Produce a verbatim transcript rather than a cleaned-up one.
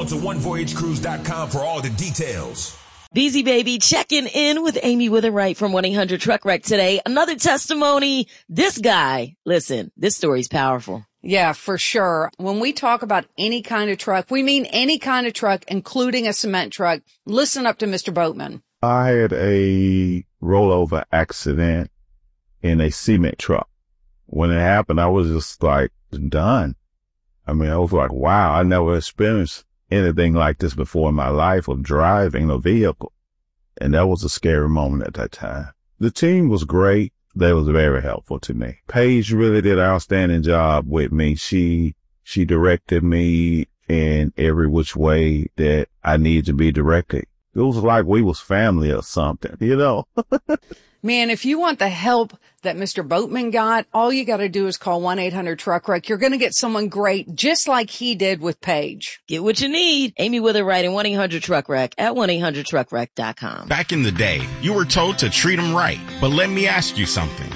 on to one voyage cruise dot com for all the details. Beezy Baby checking in with Amy Witherwright from one eight hundred truck wreck today. Another testimony. This guy, listen, this story's powerful. Yeah, for sure. When we talk about any kind of truck, we mean any kind of truck, including a cement truck. Listen up to Mister Boatman. I had a rollover accident in a cement truck. When it happened, I was just like done. I mean, I was like, wow, I never experienced anything like this before in my life of driving a vehicle. And that was a scary moment at that time. The team was great. They was very helpful to me. Paige really did an outstanding job with me. She, she directed me in every which way that I needed to be directed. It was like we was family or something, you know? Man, if you want the help that Mister Boatman got, all you got to do is call one eight hundred truck wreck. You're going to get someone great, just like he did with Paige. Get what you need. Amy Witherwright and one eight hundred truck wreck at one eight hundred truck wreck dot com. Back in the day, you were told to treat them right. But let me ask you something.